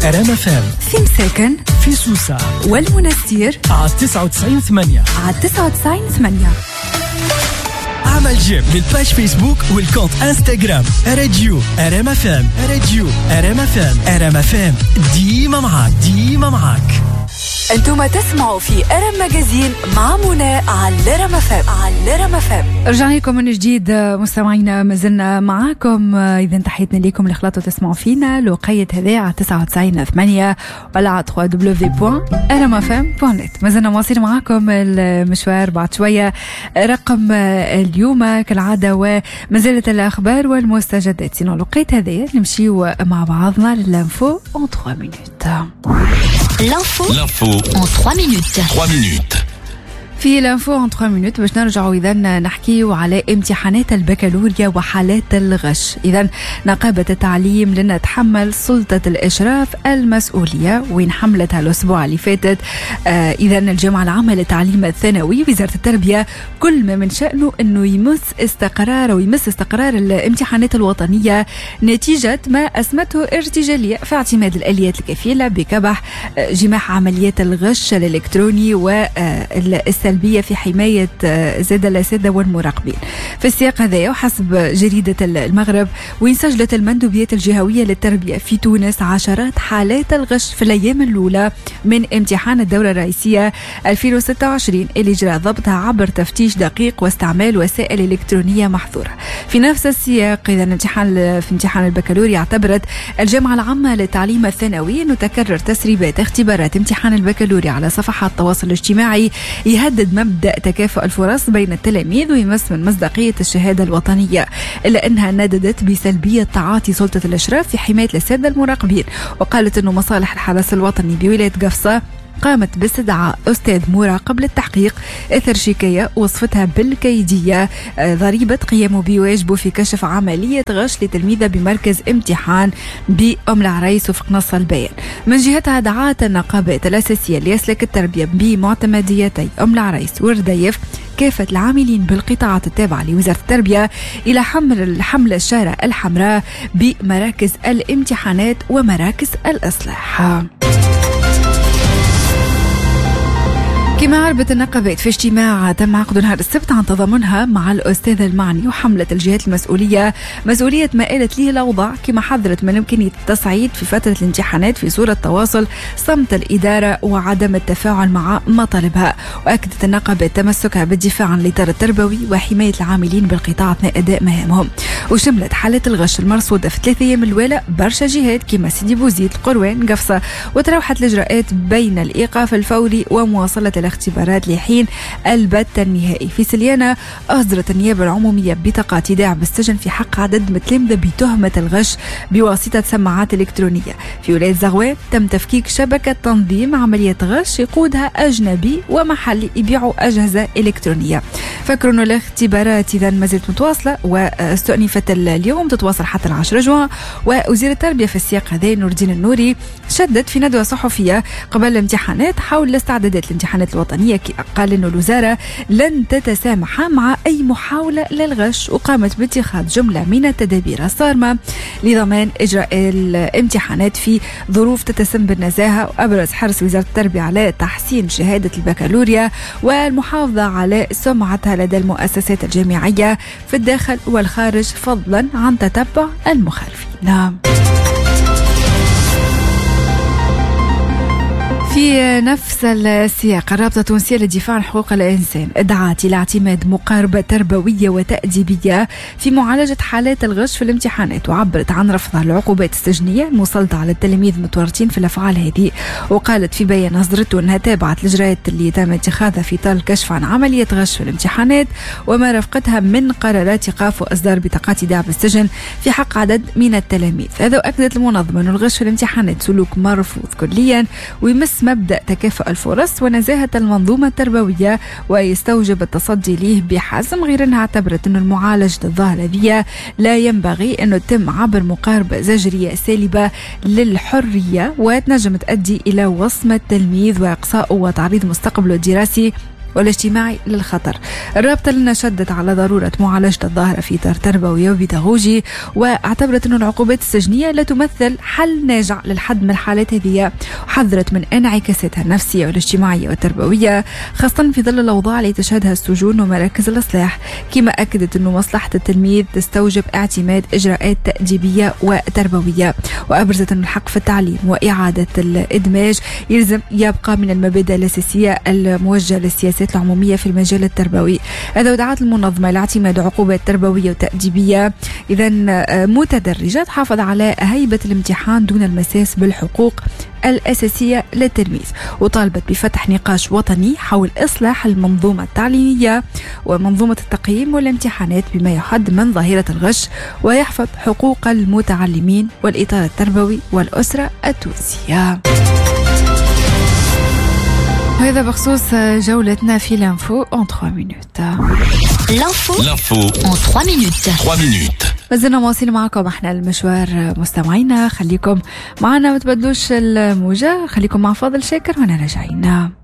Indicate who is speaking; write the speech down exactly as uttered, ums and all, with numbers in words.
Speaker 1: رام اف ام،
Speaker 2: في مساكن،
Speaker 1: في سوسة
Speaker 2: والمنستير
Speaker 1: على تسعة وتسعين ثمانية
Speaker 2: على تسعة وتسعين ثمانية.
Speaker 1: اعمل جيم للباج فيسبوك والكونت انستغرام راديو رام اف ام. راديو رام اف ام. رام اف ام ديما معاك، ديما معاك.
Speaker 2: انتم تسمعوا في ارم ماجازين مع منى على رام اف ام. على رام اف ام. رجعنا لكم من جديد مستمعينا، ما زلنا معاكم. اذا تحياتنا لكم اللي خلطوا تسمعوا فينا لوقية هذا على تسعة وتسعين ثمانية ولا على دبليو دبليو دبليو دوت رام اف ام دوت نت. ما زلنا مواصلين معاكم المشوار بعد شوية. رقم اليوم كالعادة وما زالت الاخبار والمستجدات. سينو لوقية هذا نمشيو مع بعضنا للانفو en trois minutes.
Speaker 3: L'info. L'info en trois minutes. trois minutes.
Speaker 2: في الانفو en trois minutes باش نرجعوا إذا نحكيوا على امتحانات البكالوريا وحالات الغش. إذا نقابة التعليم لنا تحمل سلطة الإشراف المسؤولية، وين حملتها الأسبوع اللي فاتت. آه إذا الجامعة العامة للتعليم الثانوي وزارة التربية كل ما من شأنه أنه يمس استقرار ويمس استقرار الامتحانات الوطنية نتيجة ما أسمته ارتجالية في اعتماد الآليات الكفيلة بكبح جماح عمليات الغش الإلكتروني والسلبية في حماية زاد الأساتذة والمراقبين. في السياق هذا وحسب جريدة المغرب، وين سجلت المندوبيات الجهوية للتربية في تونس عشرات حالات الغش في الأيام الأولى من امتحان الدورة الرئيسية ألفين وستة وعشرين اللي جرى ضبطها عبر تفتيش دقيق واستعمال وسائل إلكترونية محظورة. في نفس السياق إذا امتحان في امتحان البكالوريا اعتبرت الجامعة العامة للتعليم الثانوي أنه تكرر تسريبات اختبارات امتحان البكالوريا على صفحات التواصل الاجتماعي يهدد مبدأ تكافؤ الفرص بين التلاميذ ويمس من مصداقية الشهادة الوطنية، إلا أنها نددت بسلبية تعاطي سلطة الإشراف في حماية الأساتذة المراقبين. وقالت أنه مصالح الحرس الوطني بولاية قفصة قامت باستدعاء أستاذ مراقب للتحقيق إثر شكاية وصفتها بالكيدية ضريبة قيامه بواجبه في كشف عملية غش لتلميذة بمركز امتحان بأم العريس وفق نص البيان. من جهتها دعات النقابات الأساسية ليسلك التربية بمعتمديتي أم العريس ورديف كافة العاملين بالقطاعات التابعة لوزارة التربية إلى حمل الحملة الشارع الحمراء بمراكز الامتحانات ومراكز الإصلاح. كما عربت النقابات في اجتماع تم عقده نهار السبت عن تضامنها مع الأستاذ المعني وحملة الجهات المسؤولية مسؤولية ما آلت له الأوضاع، كما حذرت من إمكانية التصعيد في فترة الامتحانات في صورة تواصل صمت الإدارة وعدم التفاعل مع مطالبها. وأكدت النقابات تمسكها بالدفاع عن الإطار التربوي وحماية العاملين بالقطاع أثناء أداء مهامهم. وشملت حالة الغش المرصودة في ثلاثة أيام الأولى برشا جهات كما سيدي بوزيد القروان قفصة، وتراوحت الإجراءات بين الإيقاف الفوري ومواصلة الاختبارات لحين البت النهائي. في سليانة أصدرت النيابة العمومية بطاقات إيداع بالسجن في حق عدد من التلامذة بتهمة الغش بواسطة سماعات إلكترونية. في ولاية زغوان تم تفكيك شبكة تنظيم عملية غش يقودها أجنبي ومحلي يبيعوا أجهزة إلكترونية. فكروا أنه الاختبارات إذا ما زالت متواصلة واستؤنفت اليوم تتواصل حتى العشرة جوان. ووزير التربية في السياق هذا نور الدين النوري شدد في ندوة صحفية قبل الامتحانات حول الاستعدادات الامتحانات الوطنية، قال إنه الوزارة لن تتسامح مع أي محاولة للغش، وقامت باتخاذ جملة من التدابير الصارمة لضمان إجراء الامتحانات في ظروف تتسم بالنزاهة. وأبرز حرص وزارة التربية على تحسين شهادة البكالوريا والمحافظة على سمعتها لدى المؤسسات الجامعية في الداخل والخارج فضلا عن تتبع المخالفين. نعم. في نفس السياق الرابطة التونسية للدفاع عن حقوق الإنسان دعت إلى اعتماد مقاربة تربوية وتأديبية في معالجة حالات الغش في الامتحانات، وعبرت عن رفضها العقوبات السجنية المسلطة على التلاميذ المتورطين في الأفعال هذه. وقالت في بيان أصدرته أنها تابعت الإجراءات اللي تم اتخاذها في إطار الكشف عن عملية غش في الامتحانات وما رافقتها من قرارات إيقاف وإصدار بطاقات إيداع بالسجن في حق عدد من التلاميذ. هذا وأكدت المنظمة أن الغش في الامتحانات سلوك مرفوض كليا ويمس مبدأ تكافؤ الفرص ونزاهة المنظومة التربوية ويستوجب التصدي ليه بحزم، غير أنها اعتبرت أن المعالجة الظاهرة هذه لا ينبغي أنه تتم عبر مقاربة زجرية سالبة للحرية وتنجم تؤدي إلى وصمة التلميذ وإقصاءه وتعريض مستقبله الدراسي والاجتماعي للخطر. الرابطة لنا شدت على ضرورة معالجة الظاهرة في إطار تربوي وبيداغوجي، واعتبرت أن العقوبات السجنية لا تمثل حل ناجع للحد من الحالات هذه، وحذرت من انعكاساتها النفسية والاجتماعية والتربوية، خاصة في ظل الأوضاع اللي تشهدها السجون ومراكز الإصلاح. كما أكدت أن مصلحة التلميذ تستوجب اعتماد إجراءات تأديبية وتربوية، وأبرزت أن الحق في التعليم وإعادة الإدماج يلزم يبقى من المبادئ الأساسية الموجهة للسياسات العمومية في المجال التربوي. هذا ودعت المنظمة إلى اعتماد عقوبات تربوية وتأديبية إذا متدرجة تحافظ على هيبة الامتحان دون المساس بالحقوق الأساسية للتلميذ، وطالبت بفتح نقاش وطني حول إصلاح المنظومة التعليمية ومنظومة التقييم والامتحانات بما يحد من ظاهرة الغش ويحفظ حقوق المتعلمين والإطار التربوي والأسرة التونسية. هذا بخصوص جولتنا في لانفو en trois minutes.
Speaker 3: L'info en trois minutes.
Speaker 4: trois minutes.
Speaker 2: مازلنا مواصلين معكم احنا المشوار مستمعينا، خليكم معنا ما تبدلوش الموجة، خليكم مع فاضل شاكر وانا راجعين.